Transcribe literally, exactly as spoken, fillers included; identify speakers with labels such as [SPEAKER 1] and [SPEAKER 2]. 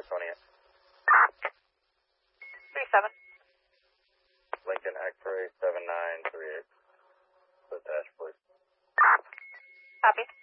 [SPEAKER 1] twentieth.
[SPEAKER 2] three seven.
[SPEAKER 1] Lincoln X-ray seven nine three eight. The dash, please.
[SPEAKER 2] Copy.